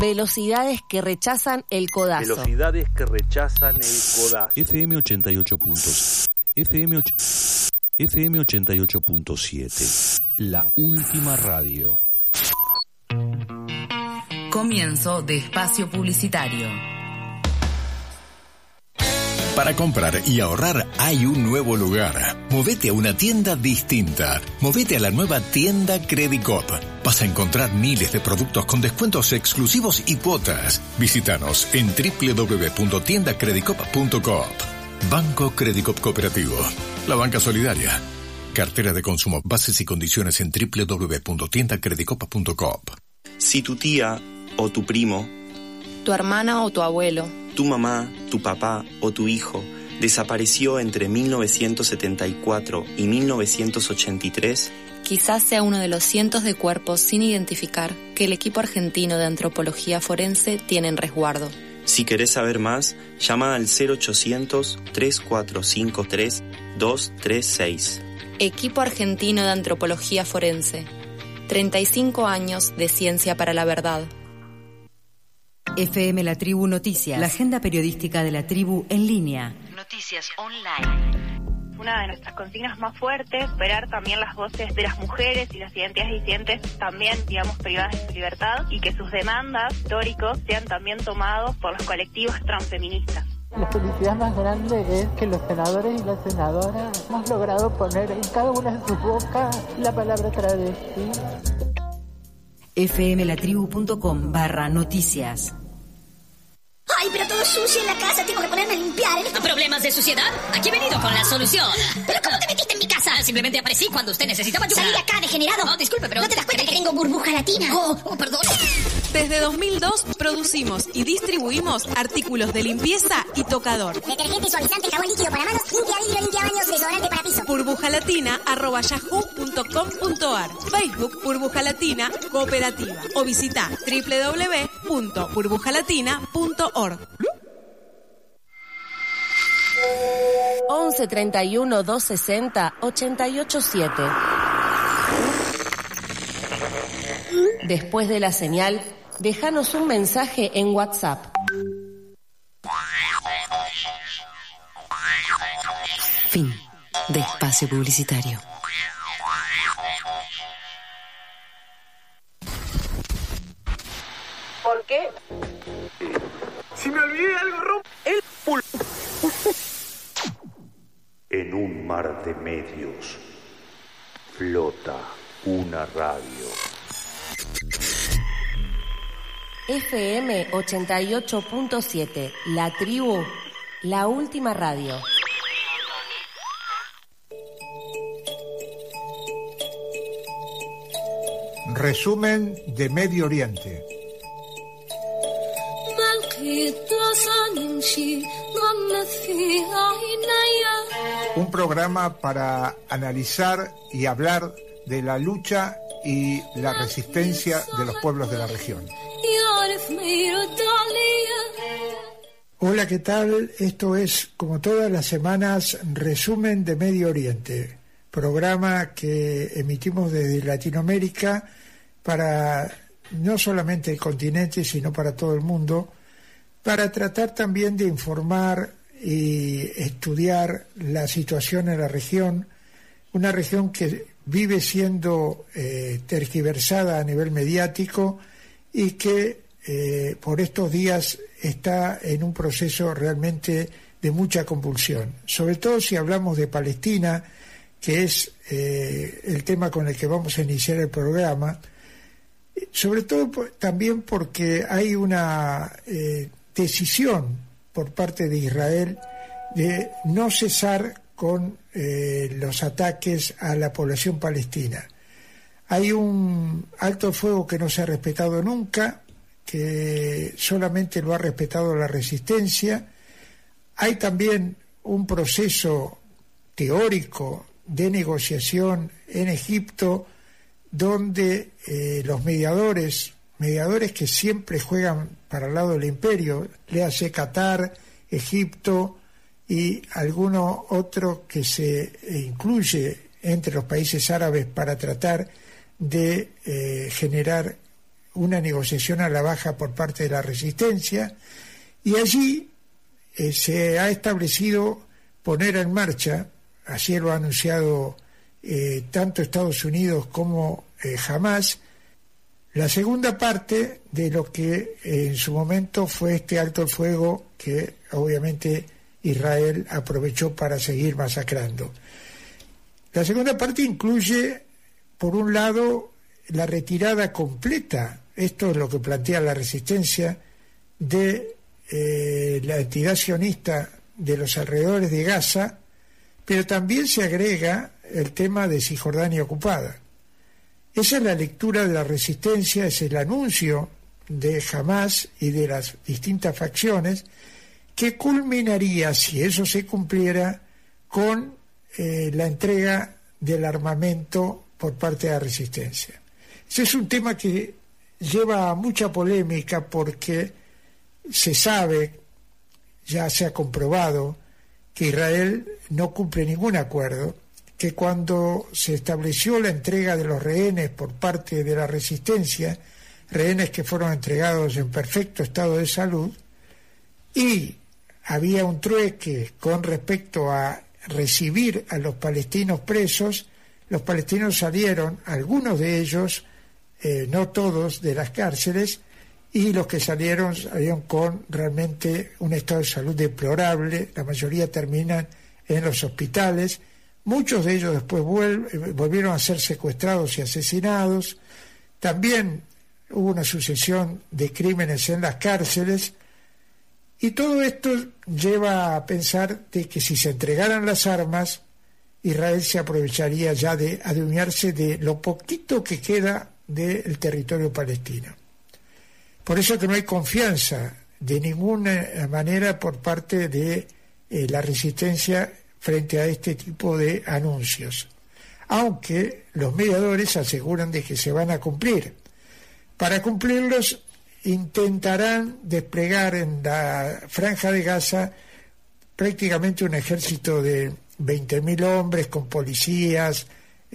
Velocidades que rechazan el codazo. Velocidades que rechazan el codazo. FM 88 puntos. FM 88.7. La última radio. Comienzo de espacio publicitario. Para comprar y ahorrar hay un nuevo lugar. Movete a una tienda distinta. Movete a la nueva tienda Credicop. Vas a encontrar miles de productos con descuentos exclusivos y cuotas. Visítanos en www.tiendacredicop.coop. Banco Credicop Cooperativo. La banca solidaria. Cartera de consumo. Bases y condiciones en www.tiendacredicop.coop. Si tu tía o tu primo, tu hermana o tu abuelo, tu mamá, tu papá o tu hijo desapareció entre 1974 y 1983, quizás sea uno de los cientos de cuerpos sin identificar que el equipo argentino de antropología forense tiene en resguardo. Si querés saber más, llama al 0800-3453-236. Equipo argentino de antropología forense. 35 años de ciencia para la verdad. FM La Tribu Noticias, la agenda periodística de la tribu en línea. Noticias online. Una de nuestras consignas más fuertes, superar también las voces de las mujeres y las identidades disidentes también, digamos, privadas de su libertad, y que sus demandas históricos sean también tomados por los colectivos transfeministas. La felicidad más grande es que los senadores y las senadoras hemos logrado poner en cada una de sus bocas la palabra travesti. fmlatribu.com/noticias. ¡Ay, pero todo sucio en la casa! Tengo que ponerme a limpiar. ¿Problemas de suciedad? Aquí he venido con la solución. ¿Pero cómo te metiste en mi casa? Simplemente aparecí cuando usted necesitaba ayuda. ¡Salí de acá, degenerado! No, disculpe, pero... ¿No te das cuenta que tengo burbuja latina? Oh, perdón. Desde 2002 producimos y distribuimos artículos de limpieza y tocador. Detergente, suavizante, jabón líquido para manos, limpia vidrio, limpia baños, desodorante para piso. burbujalatina@yahoo.com.ar. Facebook Burbuja Latina Cooperativa. O visita www.burbujalatina.org. 11 31 260 887. Después de la señal, déjanos un mensaje en WhatsApp. Fin de espacio publicitario. ¿Por qué? Si me olvidé algo, el pulpo. En un mar de medios flota una radio. FM 88.7, La Tribu, la última radio. Resumen de Medio Oriente. Un programa para analizar y hablar de la lucha y la resistencia de los pueblos de la región. Hola, ¿qué tal? Esto es, como todas las semanas, Resumen de Medio Oriente, programa que emitimos desde Latinoamérica para no solamente el continente, sino para todo el mundo, para tratar también de informar y estudiar la situación en la región, una región que vive siendo tergiversada a nivel mediático y que por estos días está en un proceso realmente de mucha convulsión, sobre todo si hablamos de Palestina, que es el tema con el que vamos a iniciar el programa, sobre todo también porque hay una decisión por parte de Israel de no cesar con los ataques a la población palestina. Hay un alto el fuego que no se ha respetado nunca, que solamente lo ha respetado la resistencia. Hay también un proceso teórico de negociación en Egipto donde los mediadores que siempre juegan para el lado del imperio, le hace Qatar, Egipto y alguno otro que se incluye entre los países árabes para tratar de generar una negociación a la baja por parte de la resistencia, y allí se ha establecido poner en marcha, así lo ha anunciado tanto Estados Unidos como Hamás, la segunda parte de lo que en su momento fue este alto el fuego que obviamente Israel aprovechó para seguir masacrando. La segunda parte incluye, por un lado, la retirada completa, esto es lo que plantea la resistencia, de la entidad sionista de los alrededores de Gaza, pero también se agrega el tema de Cisjordania ocupada. Esa es la lectura de la resistencia, es el anuncio de Hamás y de las distintas facciones, que culminaría, si eso se cumpliera, con la entrega del armamento por parte de la resistencia. Ese es un tema que lleva mucha polémica porque se sabe, ya se ha comprobado, que Israel no cumple ningún acuerdo, que cuando se estableció la entrega de los rehenes por parte de la resistencia, rehenes que fueron entregados en perfecto estado de salud, y había un trueque con respecto a recibir a los palestinos presos, los palestinos salieron, algunos de ellos, no todos, de las cárceles, y los que salieron con realmente un estado de salud deplorable, la mayoría terminan en los hospitales, muchos de ellos después volvieron a ser secuestrados y asesinados, también hubo una sucesión de crímenes en las cárceles, y todo esto lleva a pensar de que si se entregaran las armas, Israel se aprovecharía ya de adueñarse de lo poquito que queda del territorio palestino. Por eso que no hay confianza de ninguna manera por parte de la resistencia frente a este tipo de anuncios, aunque los mediadores aseguran de que se van a cumplir. Para cumplirlos intentarán desplegar en la Franja de Gaza prácticamente un ejército de 20.000 hombres con policías,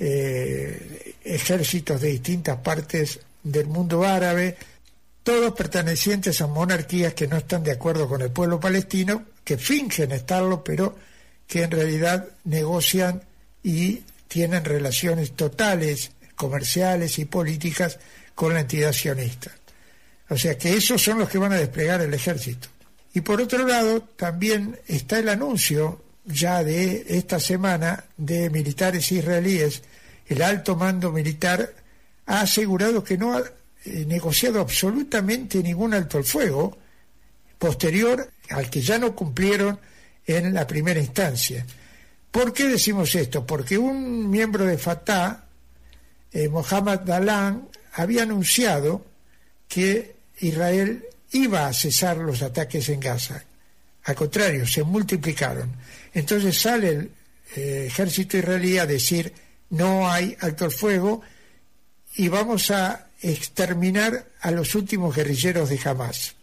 ejércitos de distintas partes del mundo árabe, todos pertenecientes a monarquías que no están de acuerdo con el pueblo palestino, que fingen estarlo, pero que en realidad negocian y tienen relaciones totales, comerciales y políticas con la entidad sionista. O sea que esos son los que van a desplegar el ejército. Y por otro lado, también está el anuncio ya de esta semana de militares israelíes. El alto mando militar ha asegurado que no ha negociado absolutamente ningún alto el fuego posterior al que ya no cumplieron en la primera instancia. ¿Por qué decimos esto? Porque un miembro de Fatah, Mohamed Dalan, había anunciado que Israel iba a cesar los ataques en Gaza. Al contrario, se multiplicaron. Entonces sale el ejército israelí a decir no hay alto el fuego y vamos a exterminar a los últimos guerrilleros de Hamás.